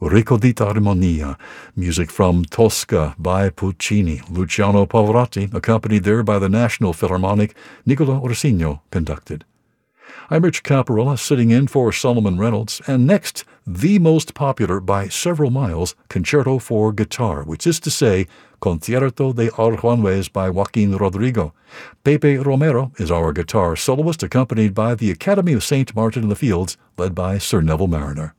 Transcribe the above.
Ricordita Armonia, music from Tosca by Puccini. Luciano Pavarotti, accompanied there by the National Philharmonic, Nicola Orsino conducted. I'm Rich Caparella, sitting in for Solomon Reynolds, and next, the most popular by several miles, Concerto for Guitar, which is to say, Concierto de Aranjuez by Joaquin Rodrigo. Pepe Romero is our guitar soloist, accompanied by the Academy of St. Martin in the Fields, led by Sir Neville Mariner.